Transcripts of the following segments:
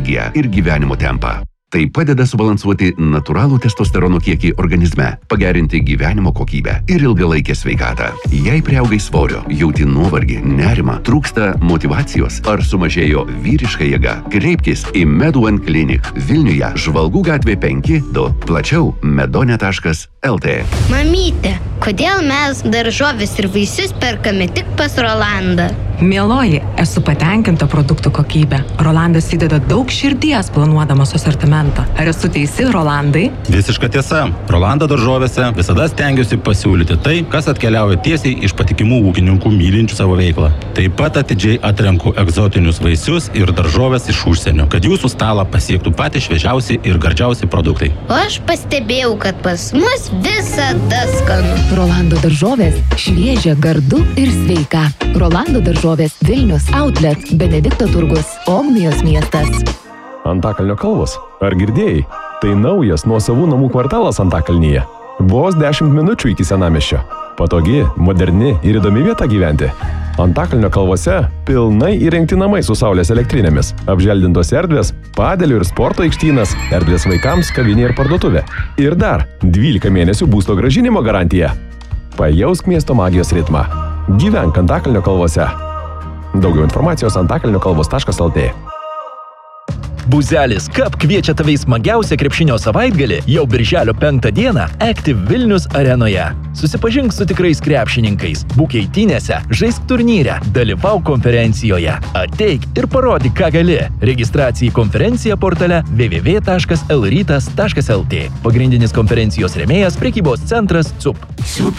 energiją ir gyvenimo tempą. Tai padeda subalansuoti natūralų testosterono kiekį organizme, pagerinti gyvenimo kokybę ir ilgalaikę sveikatą. Jei priaugai svorio, jauti nuovargį, nerimą, trūksta motyvacijos ar sumažėjo vyriška jėga, kreipkis į Med1 Clinic Vilniuje, Žvalgų gatvė 5-2, plačiau medone.lt. Mamyte, kodėl mes daržoves ir vaisius perkame tik pas Rolandą? Mieloji, esu patenkinta produktų kokybę. Rolandas įdeda daug širdies planuodamas asortimentą. Ar esu teisi, Rolandai? Visiška tiesa. Rolando daržovėse visada stengiuosi pasiūlyti tai, kas atkeliauja tiesiai iš patikimų ūkininkų mylinčių savo veiklą. Taip pat atidžiai atrenku egzotinius vaisius ir daržovės iš užsienio, kad jūsų stalą pasiektų patys šviežiausi ir gardžiausi produktai. O aš pastebėjau, kad pas mus visada skanu. Rolando daržovės šviežia, gardu ir sveika. Rolando daržovės Vilnius Outlet, Benedikto turgus, Ogmijos miestas. Antakalnio kalvos. Ar girdėjai? Tai naujas nuosavų namų kvartalas Antakalnyje. Vos 10 minučių iki senamiesčio. Patogi, moderni ir įdomi vieta gyventi. Antakalnio kalvose pilnai įrengti namai su saulės elektrinėmis, apželdintos erdvės, padelių ir sporto aikštynas, erdvės vaikams, kavinė ir parduotuvė. Ir dar 12 mėnesių būsto grąžinimo garantija. Pajausk miesto magijos ritmą. Gyvenk Antakalnio kalvose. Daugiau informacijos antakalniokalvos.lt. Buzelis Cup kviečia tave į smagiausią krepšinio savaitgalį jau birželio 5 dieną Active Vilnius arenoje. Susipažink su tikrais krepšininkais, būk eitynėse, žaisk turnyre, dalyvauk konferencijoje. Ateik ir parodyk, ką gali. Registracija į konferenciją portale www.lrytas.lt. Pagrindinis konferencijos rėmėjas prekybos centras CUP.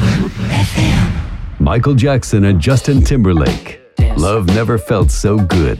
Michael Jackson and Justin Timberlake. Love never felt so good.